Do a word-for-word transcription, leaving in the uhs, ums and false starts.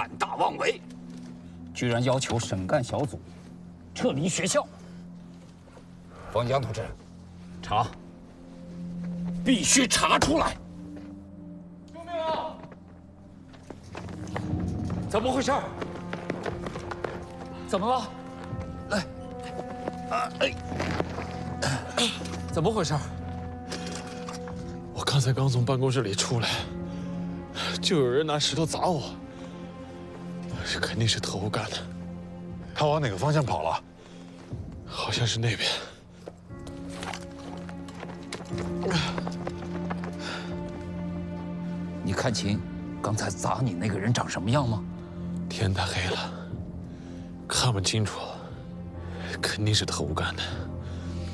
胆大妄为，居然要求省干小组撤离学校。冯江同志，查，必须查出来！ 救命啊！ 怎么回事？怎么了？来，啊，哎，怎么回事？ 我刚才刚从办公室里出来，就有人拿石头砸我，这肯定是特务干的。 他往哪个方向跑了？ 好像是那边。 你看清刚才砸你那个人长什么样吗？ 天太黑了，看不清楚，肯定是特务干的。